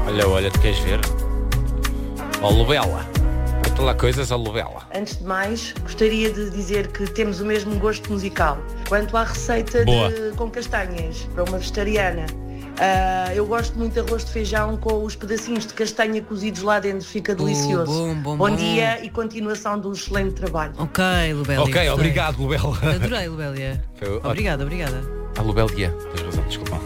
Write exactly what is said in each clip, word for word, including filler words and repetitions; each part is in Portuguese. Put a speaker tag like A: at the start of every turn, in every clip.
A: Olha, olha, tu queres ver? Ó, Lubela. Conta lá coisas, ó, Lubela.
B: Antes de mais, gostaria de dizer que temos o mesmo gosto musical. Quanto à receita
A: Boa.
B: de, com castanhas, para uma vegetariana, uh, eu gosto muito de arroz de feijão com os pedacinhos de castanha cozidos lá dentro, fica delicioso.
C: bom, bom,
B: bom
C: bom.
B: dia e continuação do excelente trabalho.
C: Ok, Lubélia.
A: Ok,
C: gostei.
A: obrigado, Lubela.
C: Adorei, Lubélia.
A: Foi ótimo.
C: Obrigada, obrigada.
A: Ah, Lubélia, tens razão, desculpa.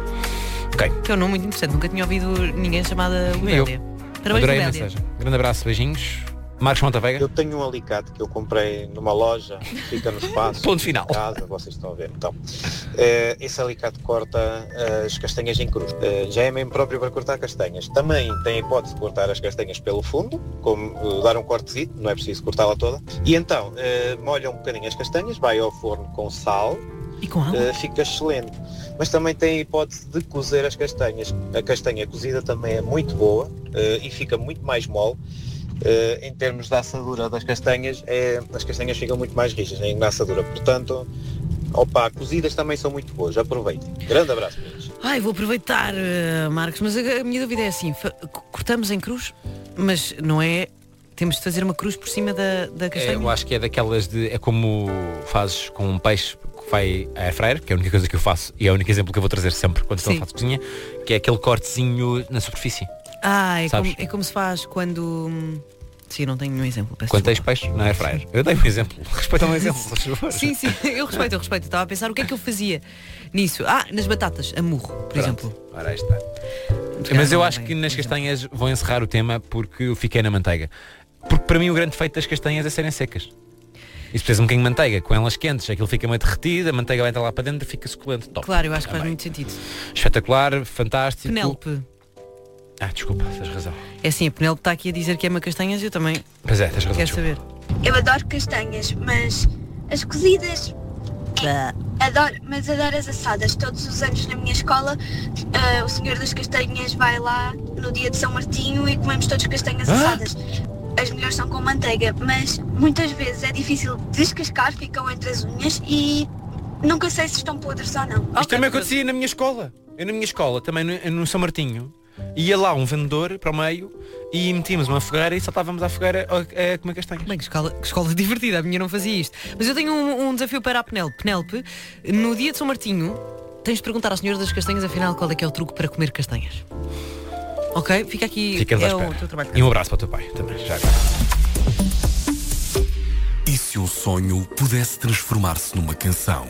A: Ok,
C: Que é um nome muito interessante, nunca tinha ouvido ninguém chamada Lubélia. Parabéns,
A: adorei a
C: Lubélia.
A: mensagem. Grande abraço, beijinhos. Marcos Montavega.
D: Eu tenho um alicate que eu comprei numa loja, fica no espaço,
A: Ponto final.
D: em casa, vocês estão a ver. Então, eh, esse alicate corta eh, as castanhas em cruz. Eh, já é mesmo próprio para cortar castanhas. Também tem a hipótese de cortar as castanhas pelo fundo, como eh, dar um cortezinho, não é preciso cortá-la toda. E então, eh, molha um bocadinho as castanhas, vai ao forno com sal,
C: E com água?
D: eh, fica excelente. Mas também tem a hipótese de cozer as castanhas. A castanha cozida também é muito boa eh, e fica muito mais mole. Uh, em termos da assadura das castanhas, é, as castanhas ficam muito mais rijas em na assadura, portanto, opa, cozidas também são muito boas, aproveitem. Grande abraço, meninos.
C: Ai, vou aproveitar, eh, Marcos, mas a, a minha dúvida é assim, fa- cortamos em cruz, mas não é, temos de fazer uma cruz por cima da, da
A: É,
C: castanha?
A: eu acho que é daquelas de. É como fazes com um peixe que vai à airfryer, que é a única coisa que eu faço e é o único exemplo que eu vou trazer sempre quando estou a
C: Sim.
A: fazer cozinha, que é aquele cortezinho na superfície.
C: Ah, é
A: Sabes?
C: como, é como se faz quando... hum, Sim, não tenho nenhum exemplo. Peço
A: Quando tens
C: desculpa.
A: peixe na airfryer. Eu dei um exemplo. Respeita o meu exemplo, por favor.
C: Sim, sim, eu respeito, eu respeito. Estava a pensar o que é que eu fazia nisso. Ah, nas batatas, amurro, por
A: Pronto.
C: exemplo.
A: Ora, aí está.
C: Se calhar
A: Mas eu
C: não é
A: acho
C: bem,
A: que nas
C: por exemplo.
A: castanhas vou encerrar o tema porque eu fiquei na manteiga. Porque para mim o grande feito das castanhas é serem secas. E se precisa um bocadinho de manteiga, com elas quentes, aquilo fica meio derretido, a manteiga vai entrar lá para dentro, fica suculento. Top.
C: Claro, eu acho que faz
A: Também.
C: muito sentido.
A: Espetacular, fantástico.
C: Penélope.
A: Ah, desculpa, tens razão.
C: É assim, a Penélope está aqui a dizer que ama castanhas e eu também
A: Pois é, tens razão.
C: quero
A: desculpa.
C: saber.
E: Eu adoro castanhas, mas as cozidas, adoro, mas adoro as assadas. Todos os anos na minha escola, ah, o senhor das castanhas vai lá no dia de São Martinho e comemos todos castanhas
A: Hã?
E: assadas. As melhores são com manteiga, mas muitas vezes é difícil descascar, ficam entre as unhas e nunca sei se estão podres ou não.
A: Isto
C: Ok,
A: também
C: pronto.
A: acontecia na minha escola. Eu na minha escola, também no, no São Martinho, ia lá um vendedor para o meio e metíamos uma fogueira e saltávamos à fogueira a, a comer castanhas.
C: Bem, que escola, que escola divertida, a minha não fazia isto. Mas eu tenho um, um desafio para a Penélope. Penélope, no dia de São Martinho, tens de perguntar à senhora das castanhas, afinal, qual é que é o truque para comer castanhas. Ok? Fica aqui,
A: Ficamos à
C: é o
A: espera.
C: teu trabalho.
A: E um abraço para o teu pai também, já agora.
F: E se um sonho pudesse transformar-se numa canção?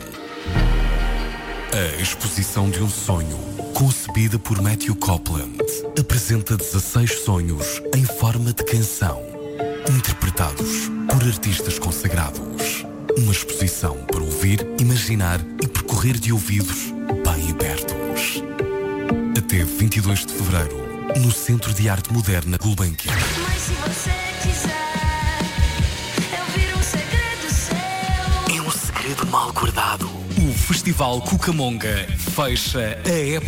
F: A exposição de um sonho, concebida por Matthew Copeland, apresenta dezasseis sonhos em forma de canção, interpretados por artistas consagrados. Uma exposição para ouvir, imaginar e percorrer de ouvidos bem abertos. Até vinte e dois de fevereiro, no Centro de Arte Moderna Gulbenkian.
G: Mas se você quiser, eu viro um segredo seu.
F: É um segredo mal guardado. O Festival Cucamonga fecha a época.